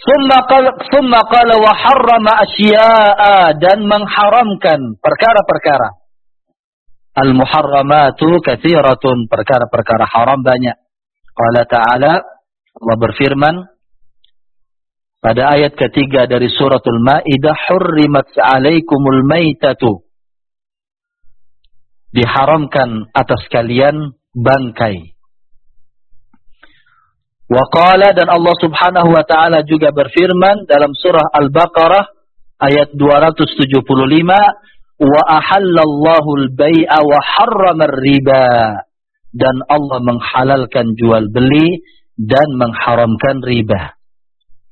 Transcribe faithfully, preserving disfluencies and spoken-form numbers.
Thumma qala thumma qala wa harrama asya'a, dan mengharamkan perkara-perkara. Al-muharramatu katsiratun, perkara-perkara haram banyak. Qala ta'ala, Allah berfirman pada ayat ketiga dari suratul Maidah, hurrimat 'alaikumul maitatu, diharamkan atas kalian bangkai. Wa qala, dan Allah Subhanahu wa taala juga berfirman dalam surah Al-Baqarah ayat dua ratus tujuh puluh lima, wa ahallallahu al-bai'a wa harrama ar-riba, dan Allah menghalalkan jual beli dan mengharamkan riba.